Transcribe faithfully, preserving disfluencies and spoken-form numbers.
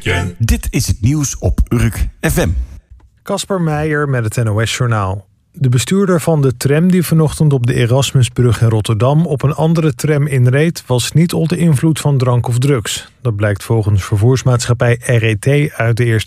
weekend. Dit is het nieuws op Urk F M. Casper Meijer met het N O S-journaal. De bestuurder van de tram die vanochtend op de Erasmusbrug in Rotterdam op een andere tram inreed, was niet onder invloed van drank of drugs. Dat blijkt volgens vervoersmaatschappij R E T uit de eerste